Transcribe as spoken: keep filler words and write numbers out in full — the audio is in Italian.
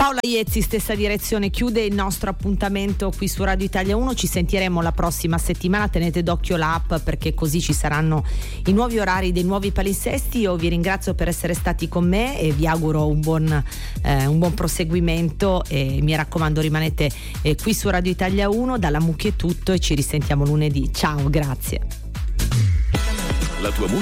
Paola Iezzi, stessa direzione, chiude il nostro appuntamento qui su Radio Italia uno. Ci sentiremo la prossima settimana, tenete d'occhio l'app perché così ci saranno i nuovi orari dei nuovi palinsesti. Io vi ringrazio per essere stati con me e vi auguro un buon, eh, un buon proseguimento e mi raccomando rimanete eh, qui su Radio Italia uno. Dalla Mucchi è tutto e ci risentiamo lunedì. Ciao, grazie. La tua musica